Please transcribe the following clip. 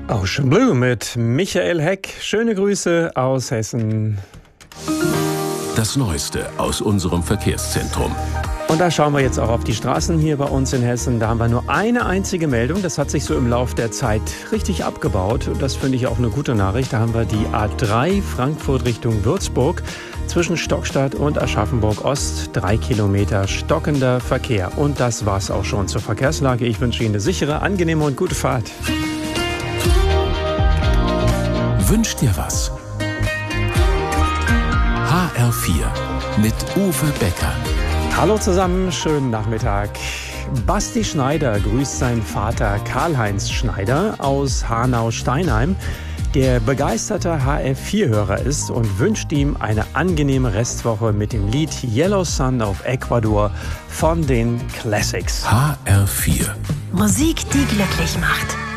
Ocean Blue mit Michael Heck. Schöne Grüße aus Hessen. Das Neueste aus unserem Verkehrszentrum. Und da schauen wir jetzt auch auf die Straßen hier bei uns in Hessen. Da haben wir nur eine einzige Meldung. Das hat sich so im Lauf der Zeit richtig abgebaut. Und das finde ich auch eine gute Nachricht. Da haben wir die A3 Frankfurt Richtung Würzburg. Zwischen Stockstadt und Aschaffenburg Ost 3 Kilometer stockender Verkehr. Und das war's auch schon zur Verkehrslage. Ich wünsche Ihnen eine sichere, angenehme und gute Fahrt. Wünsch dir was? HR4 mit Uwe Becker. Hallo zusammen, schönen Nachmittag. Basti Schneider grüßt seinen Vater Karl-Heinz Schneider aus Hanau-Steinheim, der begeisterter HR4-Hörer ist und wünscht ihm eine angenehme Restwoche mit dem Lied Yellow Sun of Ecuador von den Classics. HR4. Musik, die glücklich macht.